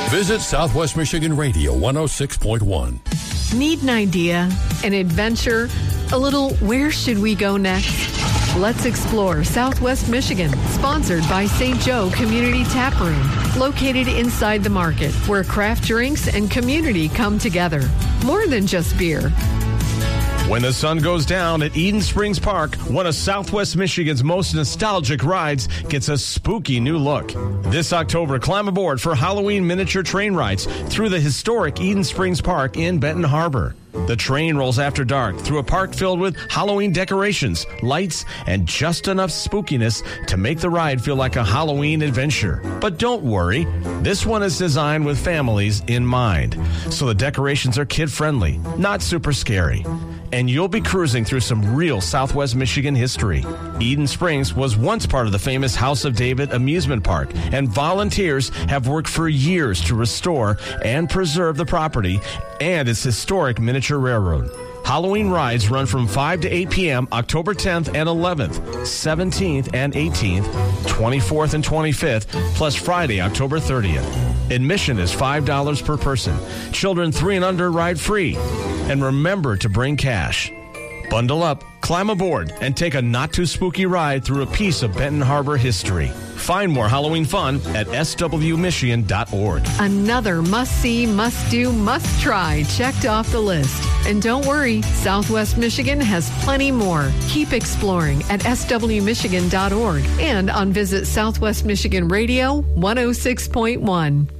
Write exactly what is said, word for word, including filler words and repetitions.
Visit Southwest Michigan Radio one oh six point one. Need an idea, an adventure, a little where should we go next? Let's explore Southwest Michigan, sponsored by Saint Joe Community Tap Room, located inside the market, where craft drinks and community come together. More than just beer. When the sun goes down at Eden Springs Park, one of Southwest Michigan's most nostalgic rides gets a spooky new look. This October, climb aboard for Halloween miniature train rides through the historic Eden Springs Park in Benton Harbor. The train rolls after dark through a park filled with Halloween decorations, lights, and just enough spookiness to make the ride feel like a Halloween adventure. But don't worry, this one is designed with families in mind. So the decorations are kid-friendly, not super scary. And you'll be cruising through some real Southwest Michigan history. Eden Springs was once part of the famous House of David amusement park, and volunteers have worked for years to restore and preserve the property and its historic miniature railroad. Halloween rides run from five to eight p.m. October tenth and eleventh, seventeenth and eighteenth, twenty-fourth and twenty-fifth, plus Friday, October thirtieth. Admission is five dollars per person. Children three and under ride free. And remember to bring cash. Bundle up, climb aboard, and take a not-too-spooky ride through a piece of Benton Harbor history. Find more Halloween fun at s w michigan dot org. Another must-see, must-do, must-try checked off the list. And don't worry, Southwest Michigan has plenty more. Keep exploring at s w michigan dot org and on Visit Southwest Michigan Radio one oh six point one.